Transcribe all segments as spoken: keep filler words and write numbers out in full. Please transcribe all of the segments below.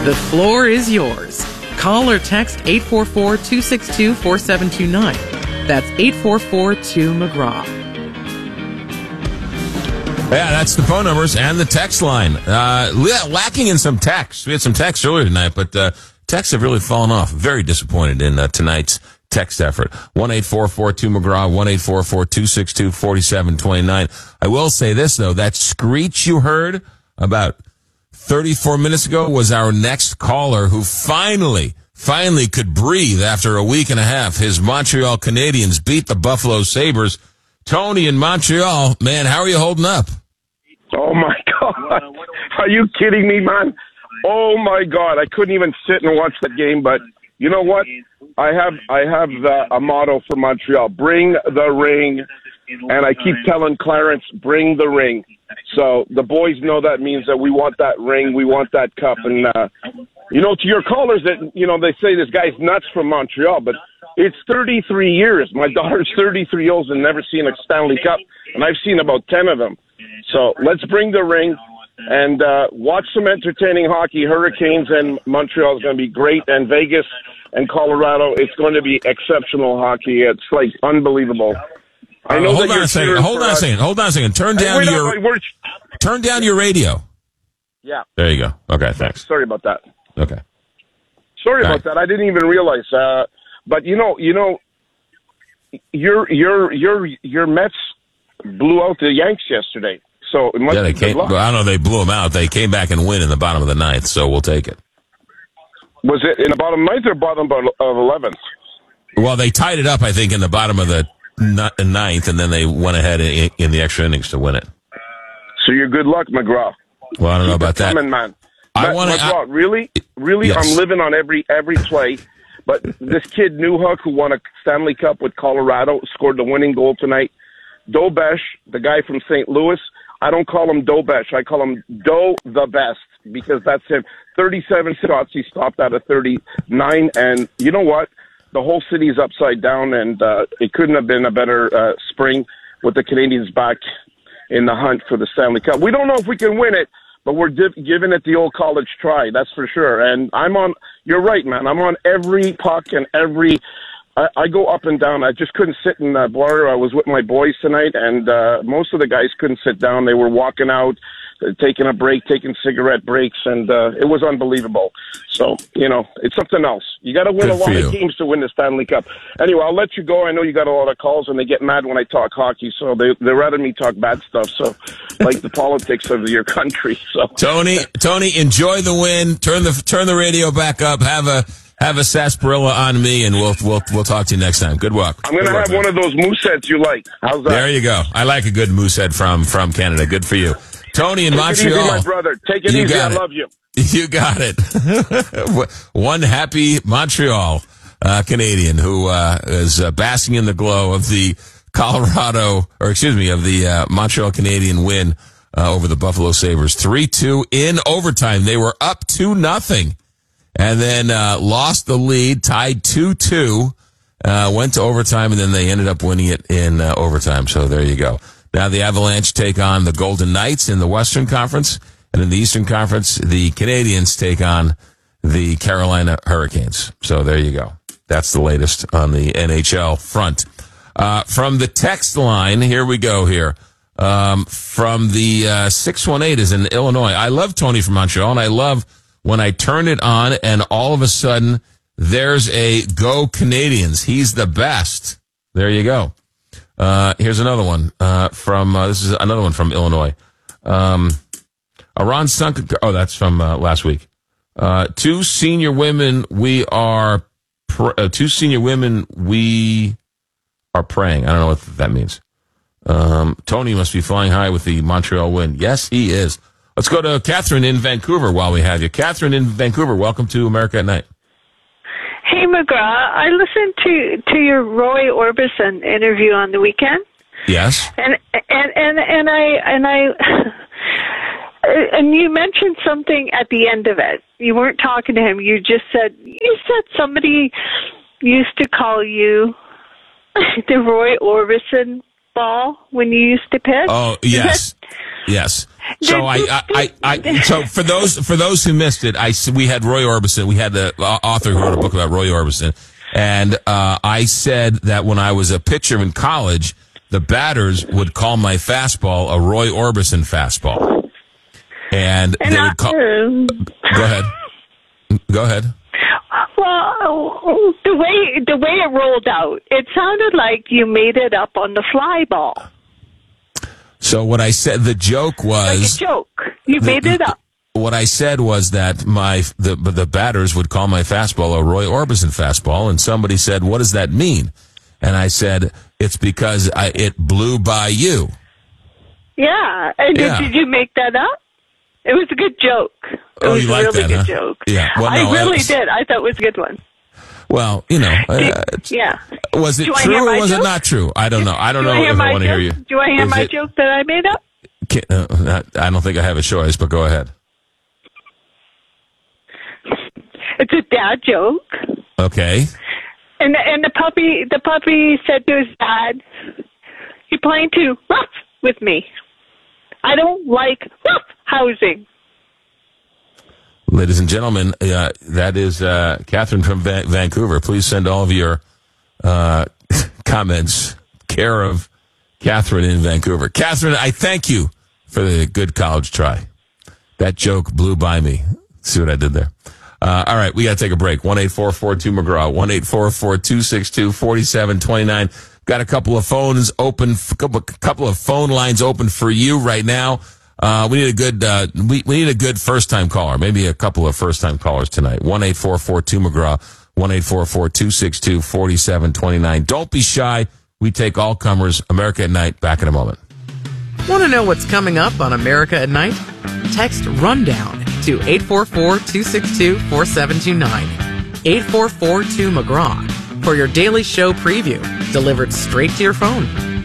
The floor is yours. Call or text eight four four, two six two, four seven two nine. That's eight four four, two McGraw. Yeah, that's the phone numbers and the text line. Uh, lacking in some text. We had some text earlier tonight, but uh, texts have really fallen off. Very disappointed in uh, tonight's text effort. one eight four four two McGraw, one eight four four, two six two, four seven two nine. I will say this, though. That screech you heard about thirty-four minutes ago was our next caller who finally, finally could breathe after a week and a half. His Montreal Canadiens beat the Buffalo Sabres. Tony in Montreal, man, how are you holding up? Oh, my God. Are you kidding me, man? Oh, my God. I couldn't even sit and watch that game, but you know what? I have I have the, a motto for Montreal. Bring the ring. And I keep telling Clarence, bring the ring. So the boys know that means that we want that ring. We want that cup. And, uh, you know, to your callers that, you know, they say this guy's nuts from Montreal, but it's thirty-three years. My daughter's thirty-three years old and never seen a Stanley Cup, and I've seen about ten of them. So let's bring the ring and uh, watch some entertaining hockey. Hurricanes and Montreal is going to be great, and Vegas and Colorado, it's going to be exceptional hockey. It's like unbelievable. I know uh, hold that on a second. Hold on a second. Hold on a second. Turn down hey, your on, turn down your radio. Yeah. There you go. Okay, thanks. Sorry about that. Okay. Sorry All about right. that. I didn't even realize. Uh, but you know, you know, your your your your Mets blew out the Yanks yesterday. So it must Yeah, they be came. good luck. Well, I don't know. They blew them out. They came back and win in the bottom of the ninth. So we'll take it. Was it in the bottom ninth or bottom of eleventh? Well, they tied it up, I think, in the bottom of the ninth, and then they went ahead in, in the extra innings to win it. So you're good luck, McGraw. Well, I don't know Keep about it that. coming, man. I Ma- want McGraw, to. really, really, Yes. I'm living on every every play. But this kid Newhook, who won a Stanley Cup with Colorado, scored the winning goal tonight. Dobesh, the guy from Saint Louis, I don't call him Dobesh. I call him Do the Best because that's him. thirty-seven shots he stopped out of thirty-nine, and you know what? The whole city's upside down, and uh, it couldn't have been a better uh, spring with the Canadians back in the hunt for the Stanley Cup. We don't know if we can win it, but we're div- giving it the old college try, that's for sure. And I'm on, you're right, man, I'm on every puck and every, I, I go up and down. I just couldn't sit in the bar. I was with my boys tonight, and uh, most of the guys couldn't sit down. They were walking out, uh, taking a break, taking cigarette breaks, and uh, it was unbelievable. So, you know, it's something else. You got to win Good a lot for of you. games to win the Stanley Cup. Anyway, I'll let you go. I know you got a lot of calls, and they get mad when I talk hockey, so they, they'd rather me talk bad stuff, so like the politics of your country. So Tony, Tony, enjoy the win. Turn the turn the radio back up. Have a have a sarsaparilla on me, and we'll we'll we'll talk to you next time. Good luck. I'm going to have one of those moose heads you like. How's that? There you go. I like a good moose head from from Canada. Good for you, Tony in Take Montreal. it easy, my brother. Take it You easy. I got it. love you. You got it. One happy Montreal uh, Canadian who uh, is uh, basking in the glow of the Colorado, or excuse me, of the uh, Montreal Canadian win uh, over the Buffalo Sabres. three two in overtime. They were up two nothing and then uh, lost the lead, tied two two, uh, went to overtime, and then they ended up winning it in uh, overtime. So there you go. Now the Avalanche take on the Golden Knights in the Western Conference. And in the Eastern Conference, the Canadians take on the Carolina Hurricanes. So there you go. That's the latest on the N H L front. Uh, from the text line, here we go here. Um, from the uh, six one eight is in Illinois. I love Tony from Montreal, and I love when I turn it on and all of a sudden there's a Go Canadians. He's the best. There you go. Uh, here's another one uh, from, uh, this is another one from Illinois. Um, Aron Sunk, oh, that's from uh, last week. Uh, two senior women, we are, pr- uh, two senior women, we are praying. I don't know what that means. Um, Tony must be flying high with the Montreal win. Yes, he is. Let's go to Catherine in Vancouver while we have you. Catherine in Vancouver, welcome to America at Night. Hey, McGraw, I listened to, to your Roy Orbison interview on the weekend. Yes. And, and, and, and I, and I, and you mentioned something at the end of it. You weren't talking to him. You just said, you said somebody used to call you the Roy Orbison ball when you used to pitch. Oh, yes. Yes. So I, I, I, I, so for those, for those who missed it, I, we had Roy Orbison. We had the author who wrote a book about Roy Orbison. And, uh, I said that when I was a pitcher in college, the batters would call my fastball a Roy Orbison fastball. And, and they would call, uh, go ahead. Go ahead. Well, the way, the way it rolled out, it sounded like you made it up on the fly ball. So what I said, the joke was... Like a joke. You made the, it up. What I said was that my the the batters would call my fastball a Roy Orbison fastball, and somebody said, "What does that mean?" And I said, "It's because I, it blew by you." Yeah. And yeah. Did, did you make that up? It was a good joke. It oh, was you a like really that, good huh? joke. Yeah. Well, no, I really was, did. I thought it was a good one. Well, you know, uh, yeah. Was it Do true or was joke? it not true? I don't know. I don't Do know I if I want to hear you. Do I hear Is my it, joke that I made up? Can, uh, I don't think I have a choice, but go ahead. It's a dad joke. Okay. And the, and the puppy the puppy said to his dad, "You're playing too rough with me. I don't like rough housing." Ladies and gentlemen, uh, that is uh, Catherine from Va- Vancouver. Please send all of your uh, comments care of Catherine in Vancouver. Catherine, I thank you for the good college try. That joke blew by me. See what I did there? Uh, all right, we got to take a break. one eight four four two McGraw, one eight four four two six two four seven two nine. Got a couple of phones open, couple, couple of phone lines open for you right now. Uh, we need a good, uh, we, we need a good first time caller. Maybe a couple of first time callers tonight. one eight four four two McGraw, one eight four four two six two four seven two nine. Don't be shy. We take all comers. America at Night. Back in a moment. Want to know what's coming up on America at Night? Text RUNDOWN to eight four four two six two four seven two nine. eight four four two McGraw for your daily show preview delivered straight to your phone.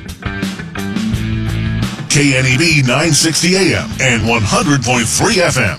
K N E D nine sixty A M and one hundred point three F M.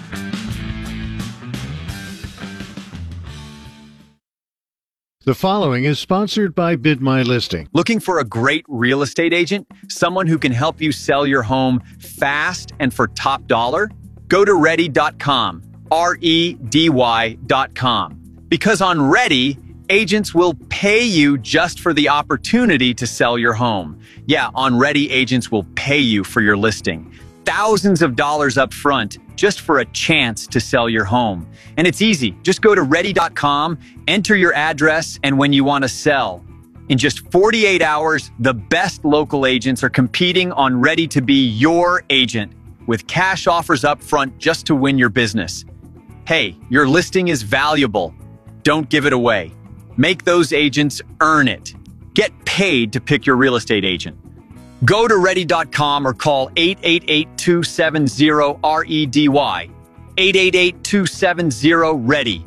The following is sponsored by Bid My Listing. Looking for a great real estate agent? Someone who can help you sell your home fast and for top dollar? Go to ready dot com, R E D Y dot com. Because on Ready, agents will pay you just for the opportunity to sell your home. Yeah, on Ready, agents will pay you for your listing. Thousands of dollars up front just for a chance to sell your home. And it's easy. Just go to ready dot com, enter your address, and when you want to sell. In just forty-eight hours, the best local agents are competing on Ready to be your agent with cash offers up front just to win your business. Hey, your listing is valuable. Don't give it away. Make those agents earn it. Get paid to pick your real estate agent. Go to ready dot com or call eight eight eight, two seven zero, R E D Y. eight eight eight, two seven zero, READY.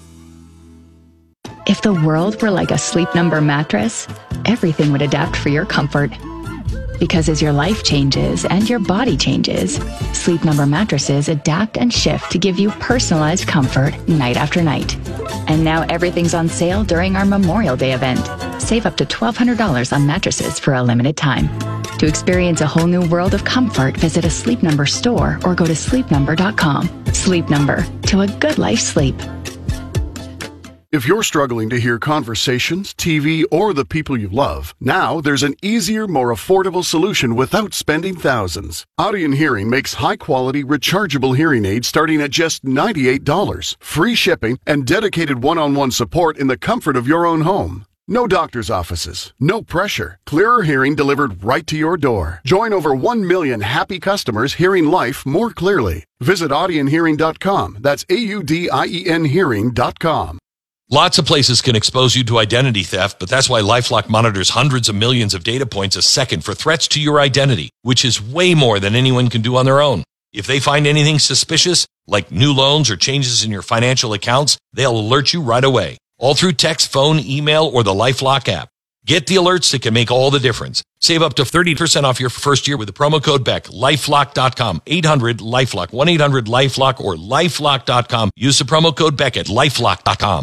If the world were like a Sleep Number mattress, everything would adapt for your comfort. Because as your life changes and your body changes, Sleep Number mattresses adapt and shift to give you personalized comfort night after night. And now everything's on sale during our Memorial Day event. Save up to twelve hundred dollars on mattresses for a limited time. To experience a whole new world of comfort, visit a Sleep Number store or go to sleep number dot com. Sleep Number, to a good life sleep. If you're struggling to hear conversations, T V, or the people you love, now there's an easier, more affordable solution without spending thousands. Audion Hearing makes high-quality, rechargeable hearing aids starting at just ninety-eight dollars, free shipping, and dedicated one-on-one support in the comfort of your own home. No doctor's offices, no pressure, clearer hearing delivered right to your door. Join over one million happy customers hearing life more clearly. Visit audion hearing dot com. That's A U D I E N hearing dot com. Lots of places can expose you to identity theft, but that's why LifeLock monitors hundreds of millions of data points a second for threats to your identity, which is way more than anyone can do on their own. If they find anything suspicious, like new loans or changes in your financial accounts, they'll alert you right away, all through text, phone, email, or the LifeLock app. Get the alerts that can make all the difference. Save up to thirty percent off your first year with the promo code Beck. lifelock dot com, eight hundred LifeLock, one eight hundred LifeLock, or lifelock dot com. Use the promo code Beck at lifelock dot com.